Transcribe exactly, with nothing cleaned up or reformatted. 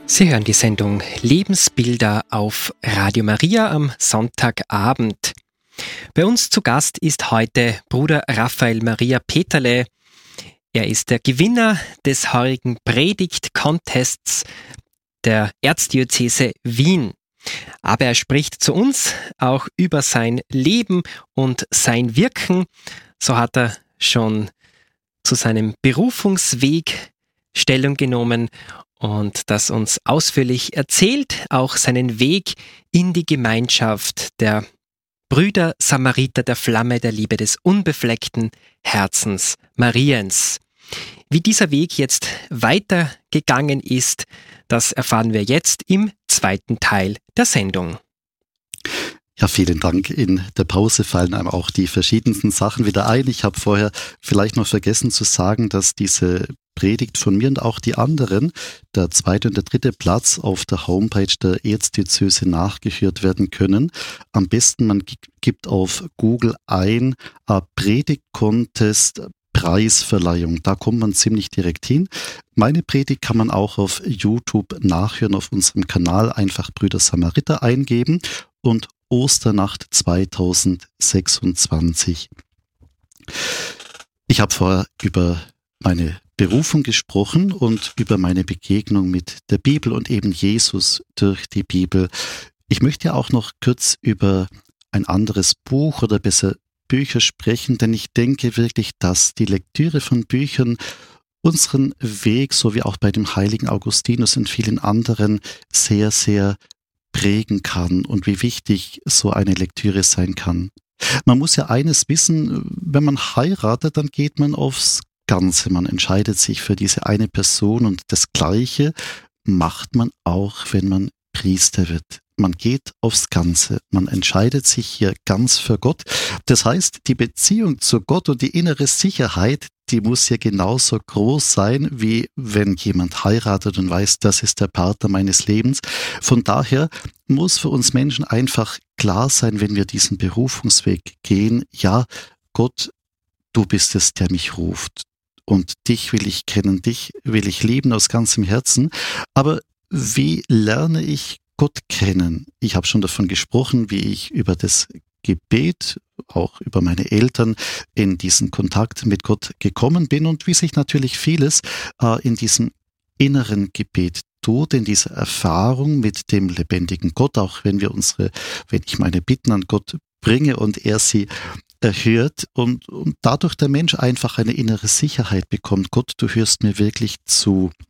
Sie hören die Sendung Lebensbilder auf Radio Maria am Sonntagabend. Bei uns zu Gast ist heute Bruder Raphael Maria Peterle. Er ist der Gewinner des heurigen Predigt-Contests der Erzdiözese Wien. Aber er spricht zu uns auch über sein Leben und sein Wirken. So hat er schon zu seinem Berufungsweg Stellung genommen und das uns ausführlich erzählt, auch seinen Weg in die Gemeinschaft der Brüder Samariter der Flamme der Liebe des unbefleckten Herzens Mariens. Wie dieser Weg jetzt weitergegangen ist, das erfahren wir jetzt im zweiten Teil der Sendung. Ja, vielen Dank. In der Pause fallen einem auch die verschiedensten Sachen wieder ein. Ich habe vorher vielleicht noch vergessen zu sagen, dass diese Predigt von mir und auch die anderen, der zweite und der dritte Platz, auf der Homepage der Erzdiözese nachgehört werden können. Am besten man gibt auf Google ein äh, Predigt-Contest Preisverleihung. Da kommt man ziemlich direkt hin. Meine Predigt kann man auch auf YouTube nachhören, auf unserem Kanal einfach Brüder Samariter eingeben und Osternacht zweitausendsechsundzwanzig. Ich habe vorher über meine Berufung gesprochen und über meine Begegnung mit der Bibel und eben Jesus durch die Bibel. Ich möchte ja auch noch kurz über ein anderes Buch oder besser Bücher sprechen, denn ich denke wirklich, dass die Lektüre von Büchern unseren Weg, so wie auch bei dem heiligen Augustinus und vielen anderen, sehr, sehr prägen kann und wie wichtig so eine Lektüre sein kann. Man muss ja eines wissen, wenn man heiratet, dann geht man aufs Ganze. Man entscheidet sich für diese eine Person und das Gleiche macht man auch, wenn man Priester wird. Man geht aufs Ganze. Man entscheidet sich hier ganz für Gott. Das heißt, die Beziehung zu Gott und die innere Sicherheit, die muss ja genauso groß sein, wie wenn jemand heiratet und weiß, das ist der Partner meines Lebens. Von daher muss für uns Menschen einfach klar sein, wenn wir diesen Berufungsweg gehen, ja, Gott, du bist es, der mich ruft. Und dich will ich kennen, dich will ich lieben aus ganzem Herzen. Aber wie lerne ich Gott kennen? Ich habe schon davon gesprochen, wie ich über das Gebet, auch über meine Eltern, in diesen Kontakt mit Gott gekommen bin und wie sich natürlich vieles äh, in diesem inneren Gebet tut, in dieser Erfahrung mit dem lebendigen Gott, auch wenn wir unsere, wenn ich meine Bitten an Gott bringe und er sie erhört und, und dadurch der Mensch einfach eine innere Sicherheit bekommt. Gott, du hörst mir wirklich zu.